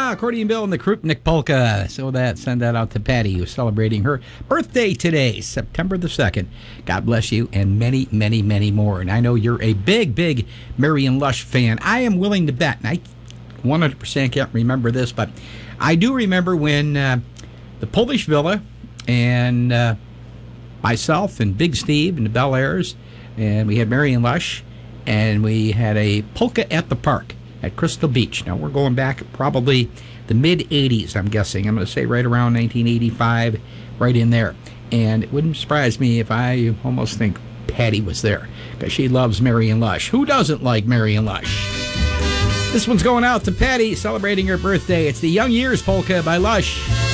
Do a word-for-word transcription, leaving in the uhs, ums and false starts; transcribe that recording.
Ah, Accordion Bill and the Krupnik Polka. So that, send that out to Patty, who's celebrating her birthday today, September the second. God bless you, and many, many, many more. And I know you're a big, big Marion Lush fan. I am willing to bet, and I one hundred percent can't remember this, but I do remember when uh, the Polish Villa and uh, myself and Big Steve and the Bel Airs, and we had Marion Lush, and we had a polka at the park at Crystal Beach. Now, we're going back probably the mid-eighties, I'm guessing. I'm going to say right around nineteen eighty-five, right in there. And it wouldn't surprise me if I almost think Patty was there, because she loves Marion Lush. Who doesn't like Marion Lush? This one's going out to Patty, celebrating her birthday. It's the Young Years Polka by Lush.